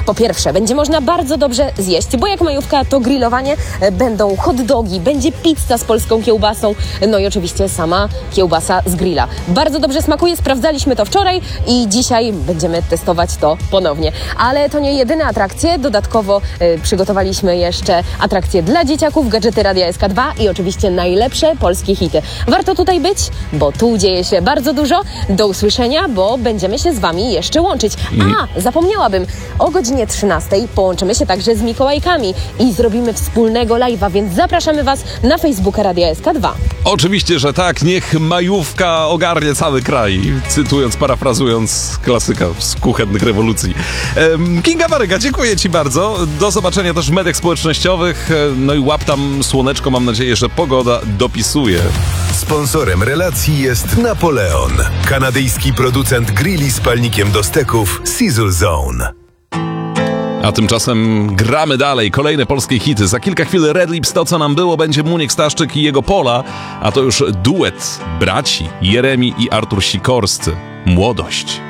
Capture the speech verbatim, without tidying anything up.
Po pierwsze, będzie można bardzo dobrze zjeść, bo jak majówka to grillowanie, będą hot dogi, będzie pizza z polską kiełbasą, no i oczywiście sama kiełbasa z grilla. Bardzo dobrze smakuje, sprawdzaliśmy to wczoraj i dzisiaj będziemy testować to ponownie. Ale to nie jedyne atrakcje, dodatkowo y, przygotowaliśmy jeszcze atrakcje dla dzieciaków, gadżety Radia S K dwa i oczywiście najlepsze polskie hity. Warto tutaj być, bo tu dzieje się bardzo dużo. Do usłyszenia, bo będziemy się z Wami jeszcze łączyć. A, zapomniałabym, o godzinie trzynastej połączymy się także z Mikołajkami i zrobimy wspólnego live'a, więc zapraszamy Was na Facebooka Radia S K dwa. Oczywiście, że tak. Niech majówka ogarnie cały kraj. Cytując, parafrazując klasyka z kuchennych rewolucji. Kinga Waryga, dziękuję Ci bardzo. Do zobaczenia też w mediach społecznościowych. No i łap tam słoneczko. Mam nadzieję, że pogoda dopisuje. Sponsorem relacji jest Napoleon, kanadyjski producent grilli z palnikiem do steków Sizzle Zone. A tymczasem gramy dalej. Kolejne polskie hity. Za kilka chwil Red Lips, To co nam było, będzie Muniek Staszczyk i jego Pola, a to już duet braci Jeremi i Artur Sikorscy. Młodość.